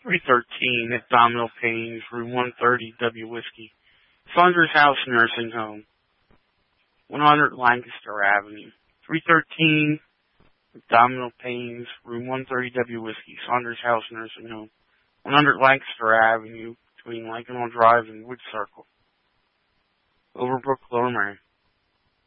313 Abdominal Pains, Room 130, W Whiskey. Saunders House Nursing Home, 100 Lancaster Avenue. 313 Abdominal Pains, Room 130, W Whiskey. Saunders House Nursing Home, 100 Lancaster Avenue, between Lincoln Drive and Wood Circle. Overbrook, Lower Merion.